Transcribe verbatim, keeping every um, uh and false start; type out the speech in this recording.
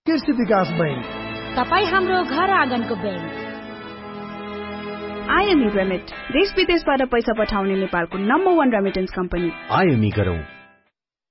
कृषि विकास बैंक, तपाई हाम्रो घर आँगनको बैंक। आइएमई रेमिट, देश विदेशबाट पैसा पठाउने नेपालको नम्बर वन रेमिटेन्स कम्पनी। आइएमई गरौँ